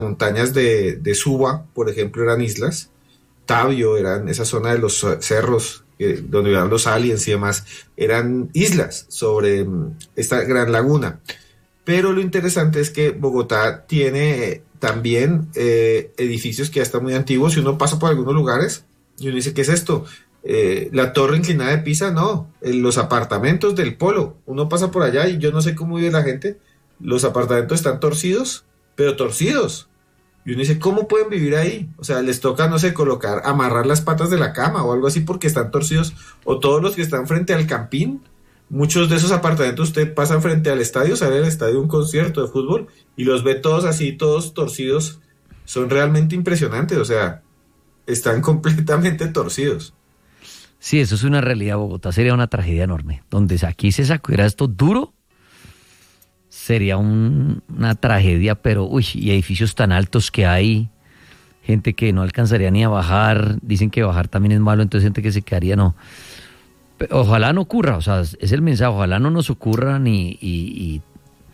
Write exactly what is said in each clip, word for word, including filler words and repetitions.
montañas de, de Suba, por ejemplo, eran islas. Tabio, eran esa zona de los cerros eh, donde vivían los aliens y demás, eran islas sobre mm, esta gran laguna. Pero lo interesante es que Bogotá tiene también eh, edificios que ya están muy antiguos, y uno pasa por algunos lugares y uno dice, ¿qué es esto? Eh, la torre inclinada de Pisa, no, eh, los apartamentos del Polo, uno pasa por allá y yo no sé cómo vive la gente, los apartamentos están torcidos, pero torcidos, y uno dice, ¿cómo pueden vivir ahí? O sea, les toca, no sé, colocar, amarrar las patas de la cama o algo así porque están torcidos, o todos los que están frente al Campín. Muchos de esos apartamentos usted pasa frente al estadio, sale al estadio de un concierto de fútbol y los ve todos así, todos torcidos. Son realmente impresionantes, o sea, están completamente torcidos. Sí, eso es una realidad. Bogotá sería una tragedia enorme. Donde aquí se sacudiera esto duro, sería un, una tragedia, pero uy, y edificios tan altos que hay, gente que no alcanzaría ni a bajar, dicen que bajar también es malo, entonces gente que se quedaría, no. Ojalá no ocurra, o sea, es el mensaje, ojalá no nos ocurran y, y, y,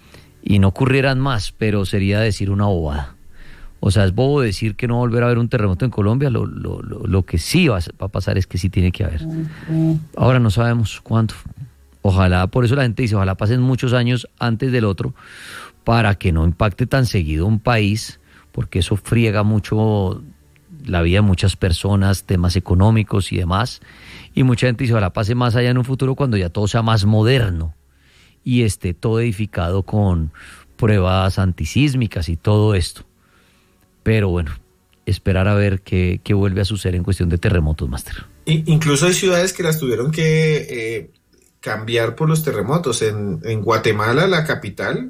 y no ocurrieran más, pero sería decir una bobada. O sea, es bobo decir que no volverá a haber un terremoto en Colombia, lo, lo, lo, lo que sí va a pasar es que sí tiene que haber. Ahora no sabemos cuánto. Ojalá, por eso la gente dice, ojalá pasen muchos años antes del otro, para que no impacte tan seguido un país, porque eso friega mucho la vida de muchas personas, temas económicos y demás. Y mucha gente dice, ojalá pase más allá en un futuro cuando ya todo sea más moderno y esté todo edificado con pruebas antisísmicas y todo esto. Pero bueno, esperar a ver qué, qué vuelve a suceder en cuestión de terremotos, Máster. Incluso hay ciudades que las tuvieron que eh, cambiar por los terremotos. En, en Guatemala, la capital,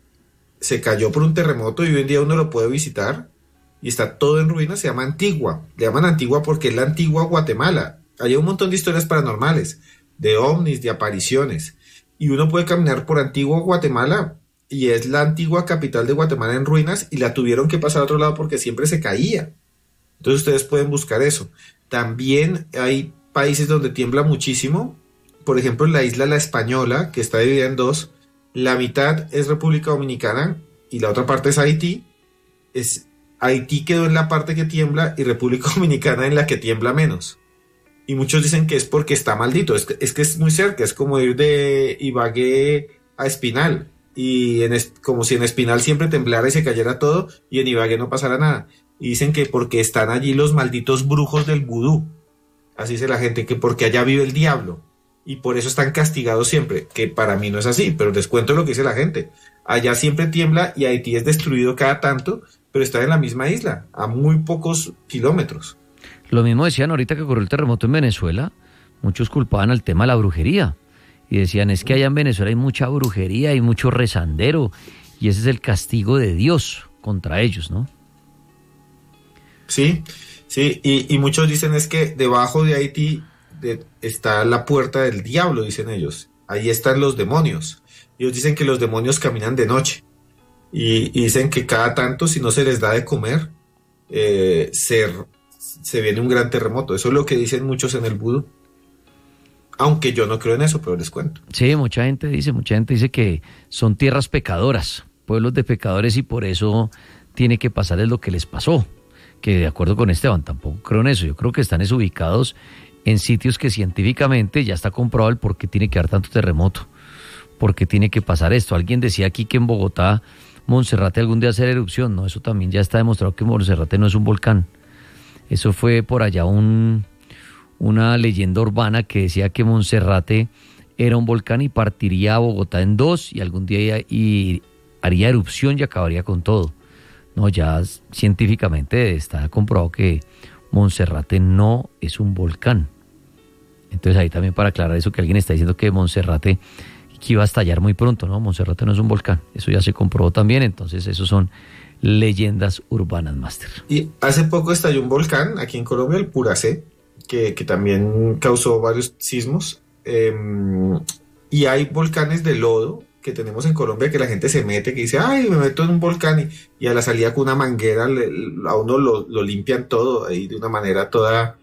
se cayó por un terremoto y hoy en día uno lo puede visitar y está todo en ruinas. Se llama Antigua. Le llaman Antigua porque es la antigua Guatemala. Hay un montón de historias paranormales, de ovnis, de apariciones, y uno puede caminar por Antigua Guatemala, y es la antigua capital de Guatemala en ruinas, y la tuvieron que pasar a otro lado porque siempre se caía. Entonces ustedes pueden buscar eso. También hay países donde tiembla muchísimo, por ejemplo en la isla La Española, que está dividida en dos, la mitad es República Dominicana y la otra parte es Haití. Es, Haití quedó en la parte que tiembla y República Dominicana en la que tiembla menos. Y muchos dicen que es porque está maldito, es que es, que es muy cerca, es como ir de Ibagué a Espinal, y en es, como si en Espinal siempre temblara y se cayera todo, y en Ibagué no pasara nada. Y dicen que porque están allí los malditos brujos del vudú, así dice la gente, que porque allá vive el diablo, y por eso están castigados siempre, que para mí no es así, pero les cuento lo que dice la gente. Allá siempre tiembla y Haití es destruido cada tanto, pero está en la misma isla, a muy pocos kilómetros. Lo mismo decían ahorita que ocurrió el terremoto en Venezuela, muchos culpaban al tema de la brujería y decían, es que allá en Venezuela hay mucha brujería, hay mucho rezandero y ese es el castigo de Dios contra ellos, ¿no? Sí, sí, y, y muchos dicen es que debajo de Haití de, está la puerta del diablo, dicen ellos, ahí están los demonios. Ellos dicen que los demonios caminan de noche y, y dicen que cada tanto, si no se les da de comer, eh, se... se viene un gran terremoto. Eso es lo que dicen muchos en el vudú. Aunque yo no creo en eso, pero les cuento. Sí, mucha gente dice, mucha gente dice que son tierras pecadoras, pueblos de pecadores, y por eso tiene que pasarles lo que les pasó. Que de acuerdo con Esteban, tampoco creo en eso. Yo creo que están ubicados en sitios que científicamente ya está comprobado el por qué tiene que haber tanto terremoto, por qué tiene que pasar esto. Alguien decía aquí que en Bogotá Monserrate algún día hacer erupción. No, eso también ya está demostrado que Monserrate no es un volcán. Eso fue por allá un, una leyenda urbana que decía que Monserrate era un volcán y partiría a Bogotá en dos y algún día y haría erupción y acabaría con todo. No, ya científicamente está comprobado que Monserrate no es un volcán. Entonces ahí también para aclarar eso, que alguien está diciendo que Monserrate que iba a estallar muy pronto, ¿no? Monserrate no es un volcán, eso ya se comprobó también, entonces esos son leyendas urbanas, Máster. Y hace poco estalló un volcán aquí en Colombia, el Puracé, que, que también causó varios sismos, eh, y hay volcanes de lodo que tenemos en Colombia que la gente se mete, que dice, ay, me meto en un volcán, y, y a la salida con una manguera le, a uno lo, lo limpian todo ahí de una manera toda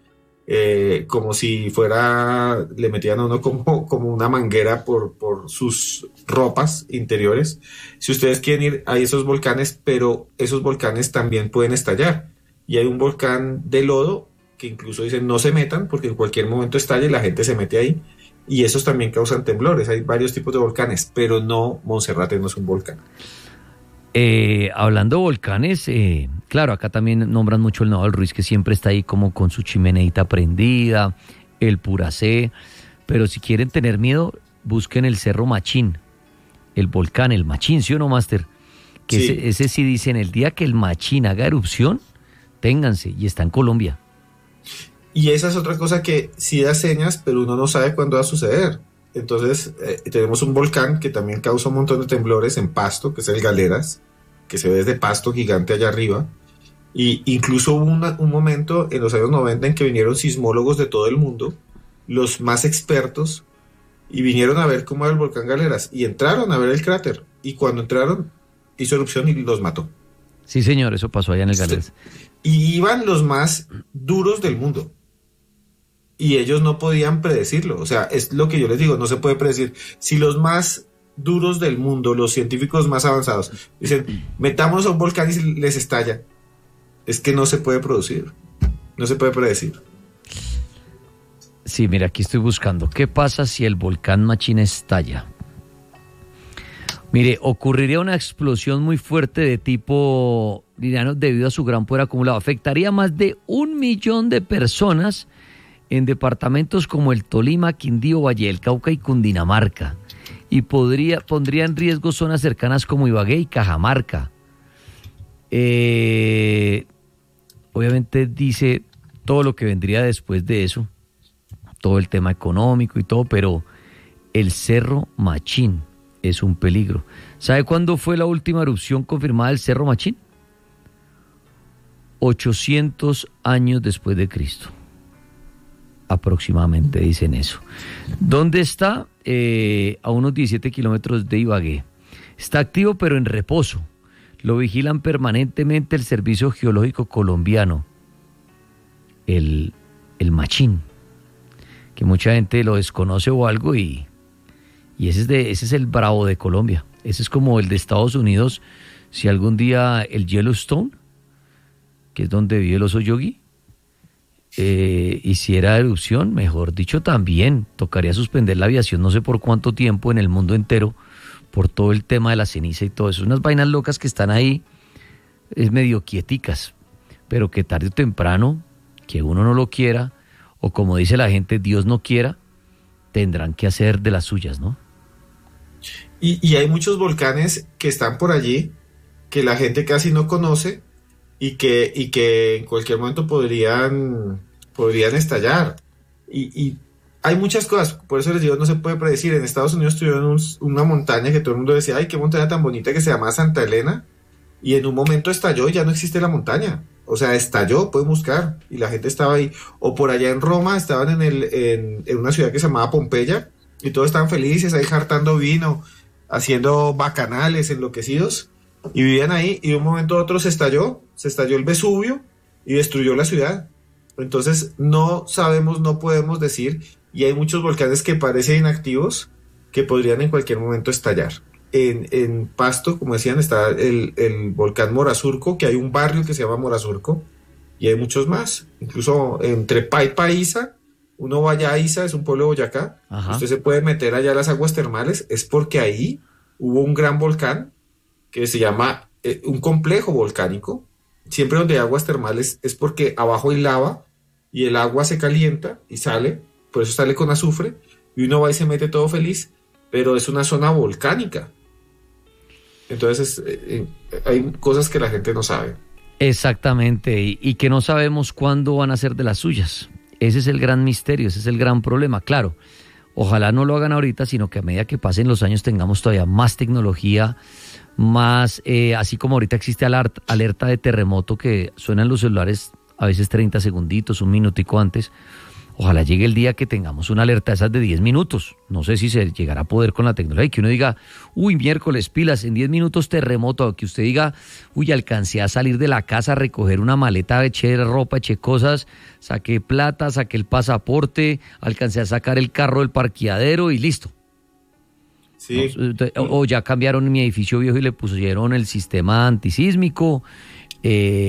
eh, como si fuera, le metían a uno como, como una manguera por, por sus ropas interiores. Si ustedes quieren ir, hay esos volcanes, pero esos volcanes también pueden estallar. Y hay un volcán de lodo que incluso dicen no se metan porque en cualquier momento estalla y la gente se mete ahí. Y esos también causan temblores. Hay varios tipos de volcanes, pero no, Monserrate no es un volcán. Eh, hablando de volcanes, eh, claro, acá también nombran mucho el Nevado del Ruiz, que siempre está ahí como con su chimeneita prendida, el Puracé, pero si quieren tener miedo, busquen el Cerro Machín, el volcán, el Machín, ¿sí o no, Máster? Que sí. Ese, ese sí dicen, el día que el Machín haga erupción, ténganse, y está en Colombia. Y esa es otra cosa que sí da señas, pero uno no sabe cuándo va a suceder. Entonces, eh, tenemos un volcán que también causa un montón de temblores en Pasto, que es el Galeras, que se ve desde Pasto gigante allá arriba. Y incluso hubo una, un momento en los años noventa en que vinieron sismólogos de todo el mundo, los más expertos, y vinieron a ver cómo era el volcán Galeras, y entraron a ver el cráter. Y cuando entraron, hizo erupción y los mató. Sí, señor, eso pasó allá en el Galeras. Y iban los más duros del mundo. Y ellos no podían predecirlo. O sea, es lo que yo les digo, no se puede predecir. Si los más duros del mundo, los científicos más avanzados, dicen, metámonos a un volcán y les estalla, es que no se puede producir. No se puede predecir. Sí, mira, aquí estoy buscando. ¿Qué pasa si el volcán Machín estalla? Mire, ocurriría una explosión muy fuerte de tipo lineano debido a su gran poder acumulado. Afectaría a más de un millón de personas en departamentos como el Tolima, Quindío, Valle del Cauca y Cundinamarca. Y podría, pondría en riesgo zonas cercanas como Ibagué y Cajamarca. Eh, obviamente dice todo lo que vendría después de eso, todo el tema económico y todo, pero el Cerro Machín es un peligro. ¿Sabe cuándo fue la última erupción confirmada del Cerro Machín? ochocientos años después de Cristo. Aproximadamente dicen eso. ¿Dónde está? Eh, a unos diecisiete kilómetros de Ibagué. Está activo pero en reposo. Lo vigilan permanentemente el Servicio Geológico Colombiano, el, el Machín, que mucha gente lo desconoce o algo y, y ese, es de, ese es el bravo de Colombia. Ese es como el de Estados Unidos, si algún día el Yellowstone, que es donde vive el oso Yogi, Eh, hiciera erupción, mejor dicho, también tocaría suspender la aviación no sé por cuánto tiempo en el mundo entero por todo el tema de la ceniza y todo eso. Unas vainas locas que están ahí, es medio quieticas, pero que tarde o temprano, que uno no lo quiera, o como dice la gente, Dios no quiera, tendrán que hacer de las suyas, ¿no? Y, y hay muchos volcanes que están por allí, que la gente casi no conoce, y que, y que en cualquier momento podrían, podrían estallar. Y, y hay muchas cosas, por eso les digo, no se puede predecir. En Estados Unidos tuvieron un, una montaña que todo el mundo decía, ay, qué montaña tan bonita, que se llama Santa Elena, y en un momento estalló y ya no existe la montaña. O sea, estalló, pueden buscar, y la gente estaba ahí. O por allá en Roma, estaban en, el, en, en una ciudad que se llamaba Pompeya, y todos estaban felices ahí jartando vino, haciendo bacanales, enloquecidos, y vivían ahí, y de un momento a otro se estalló, se estalló el Vesubio y destruyó la ciudad. Entonces no sabemos, no podemos decir, y hay muchos volcanes que parecen inactivos que podrían en cualquier momento estallar. En, en Pasto, como decían, está el, el volcán Morazurco, que hay un barrio que se llama Morazurco, y hay muchos más, incluso entre Paipa e Isa. Uno vaya a Isa, es un pueblo de Boyacá. Ajá. Usted se puede meter allá a las aguas termales, es porque ahí hubo un gran volcán que se llama eh, un complejo volcánico. Siempre donde hay aguas termales es porque abajo hay lava y el agua se calienta y sale, por eso sale con azufre, y uno va y se mete todo feliz, pero es una zona volcánica. Entonces eh, eh, hay cosas que la gente no sabe. Exactamente, y, y que no sabemos cuándo van a ser de las suyas. Ese es el gran misterio, ese es el gran problema. Claro, ojalá no lo hagan ahorita, sino que a medida que pasen los años tengamos todavía más tecnología, más, eh, así como ahorita existe alerta, alerta de terremoto que suenan los celulares a veces treinta segunditos, un minutico antes. Ojalá llegue el día que tengamos una alerta esas de diez minutos. No sé si se llegará a poder con la tecnología. Y que uno diga, uy, miércoles, pilas, en diez minutos terremoto. Que usted diga, uy, alcancé a salir de la casa a recoger una maleta, eché ropa, eché cosas, saqué plata, saqué el pasaporte, alcancé a sacar el carro del parqueadero y listo. Sí. No, o, o ya cambiaron mi edificio viejo y le pusieron el sistema antisísmico. Eh,